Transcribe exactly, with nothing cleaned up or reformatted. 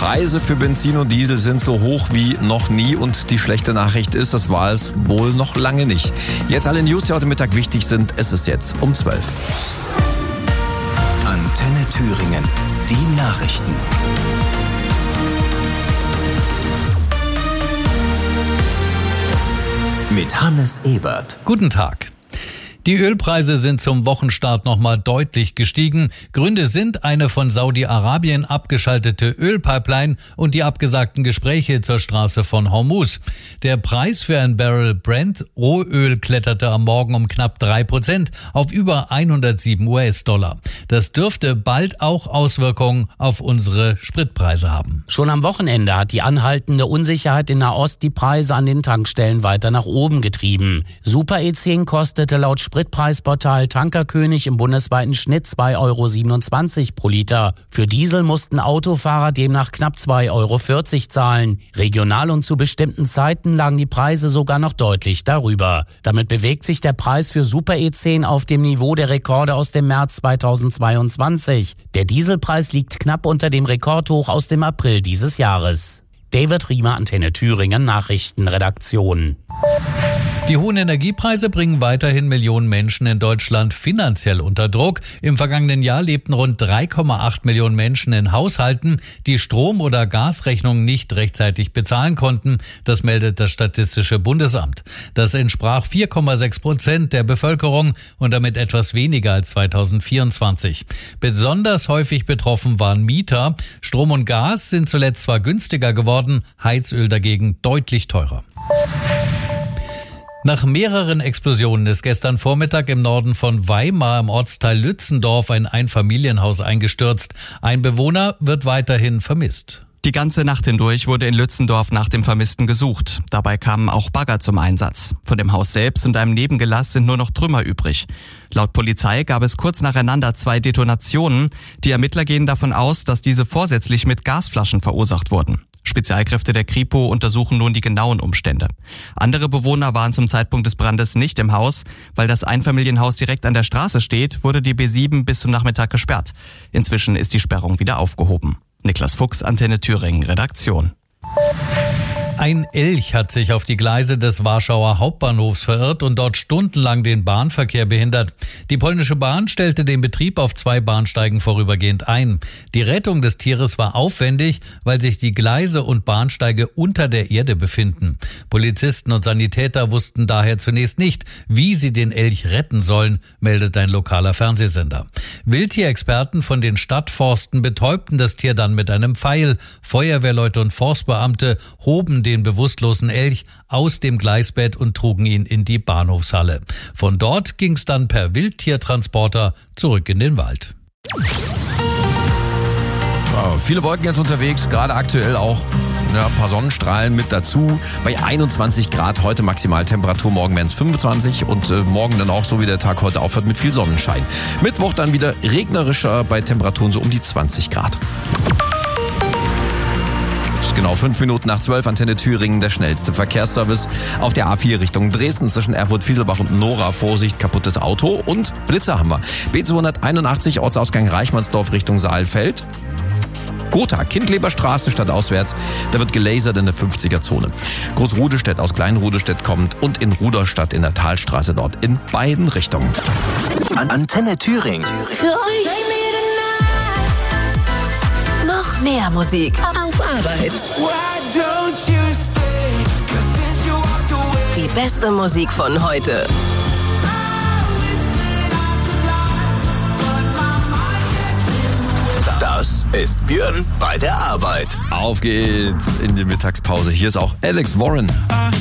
Preise für Benzin und Diesel sind so hoch wie noch nie und die schlechte Nachricht ist, das war es wohl noch lange nicht. Jetzt alle News, die heute Mittag wichtig sind, es ist jetzt um zwölf. Antenne Thüringen, die Nachrichten. Mit Hannes Ebert. Guten Tag. Die Ölpreise sind zum Wochenstart nochmal deutlich gestiegen. Gründe sind eine von Saudi-Arabien abgeschaltete Ölpipeline und die abgesagten Gespräche zur Straße von Hormuz. Der Preis für ein Barrel Brent Rohöl kletterte am Morgen um knapp drei Prozent auf über hundertsieben U S-Dollar. Das dürfte bald auch Auswirkungen auf unsere Spritpreise haben. Schon am Wochenende hat die anhaltende Unsicherheit in Nahost die Preise an den Tankstellen weiter nach oben getrieben. Super E zehn kostete laut Spritpreisportal Tankerkönig im bundesweiten Schnitt zwei Euro siebenundzwanzig pro Liter. Für Diesel mussten Autofahrer demnach knapp zwei Euro vierzig zahlen. Regional und zu bestimmten Zeiten lagen die Preise sogar noch deutlich darüber. Damit bewegt sich der Preis für Super E zehn auf dem Niveau der Rekorde aus dem März zweitausendzweiundzwanzig. Der Dieselpreis liegt knapp unter dem Rekordhoch aus dem April dieses Jahres. David Riemer, Antenne Thüringen, Nachrichtenredaktion. Die hohen Energiepreise bringen weiterhin Millionen Menschen in Deutschland finanziell unter Druck. Im vergangenen Jahr lebten rund drei Komma acht Millionen Menschen in Haushalten, die Strom- oder Gasrechnungen nicht rechtzeitig bezahlen konnten. Das meldet das Statistische Bundesamt. Das entsprach vier Komma sechs Prozent der Bevölkerung und damit etwas weniger als zweitausendvierundzwanzig. Besonders häufig betroffen waren Mieter. Strom und Gas sind zuletzt zwar günstiger geworden, Heizöl dagegen deutlich teurer. Nach mehreren Explosionen ist gestern Vormittag im Norden von Weimar im Ortsteil Lützendorf ein Einfamilienhaus eingestürzt. Ein Bewohner wird weiterhin vermisst. Die ganze Nacht hindurch wurde in Lützendorf nach dem Vermissten gesucht. Dabei kamen auch Bagger zum Einsatz. Von dem Haus selbst und einem Nebengelass sind nur noch Trümmer übrig. Laut Polizei gab es kurz nacheinander zwei Detonationen. Die Ermittler gehen davon aus, dass diese vorsätzlich mit Gasflaschen verursacht wurden. Spezialkräfte der Kripo untersuchen nun die genauen Umstände. Andere Bewohner waren zum Zeitpunkt des Brandes nicht im Haus. Weil das Einfamilienhaus direkt an der Straße steht, wurde die B sieben bis zum Nachmittag gesperrt. Inzwischen ist die Sperrung wieder aufgehoben. Niklas Fuchs, Antenne Thüringen, Redaktion. Ein Elch hat sich auf die Gleise des Warschauer Hauptbahnhofs verirrt und dort stundenlang den Bahnverkehr behindert. Die polnische Bahn stellte den Betrieb auf zwei Bahnsteigen vorübergehend ein. Die Rettung des Tieres war aufwendig, weil sich die Gleise und Bahnsteige unter der Erde befinden. Polizisten und Sanitäter wussten daher zunächst nicht, wie sie den Elch retten sollen, meldet ein lokaler Fernsehsender. Wildtierexperten von den Stadtforsten betäubten das Tier dann mit einem Pfeil. Feuerwehrleute und Forstbeamte hoben den bewusstlosen Elch aus dem Gleisbett und trugen ihn in die Bahnhofshalle. Von dort ging es dann per Wildtiertransporter zurück in den Wald. Oh, viele Wolken jetzt unterwegs, gerade aktuell auch ja, ein paar Sonnenstrahlen mit dazu. Bei einundzwanzig Grad heute Maximaltemperatur, morgen werden es fünfundzwanzig und äh, morgen dann auch, so wie der Tag heute aufhört, mit viel Sonnenschein. Mittwoch dann wieder regnerischer bei Temperaturen so um die zwanzig Grad. Genau, fünf Minuten nach zwölf, Antenne Thüringen, der schnellste Verkehrsservice auf der A vier Richtung Dresden zwischen Erfurt-Fieselbach und Nora. Vorsicht, kaputtes Auto und Blitzer haben wir. B zweihunderteinundachtzig, Ortsausgang Reichmannsdorf Richtung Saalfeld. Gotha, Kindleberstraße stadtauswärts, da wird gelasert in der fünfziger-Zone. Großrudestedt aus Kleinrudestedt kommt und in Ruderstadt in der Talstraße dort in beiden Richtungen. Antenne Thüringen. Für euch noch mehr Musik auf Arbeit. Die beste Musik von heute. Das ist Björn bei der Arbeit. Auf geht's in die Mittagspause. Hier ist auch Alex Warren.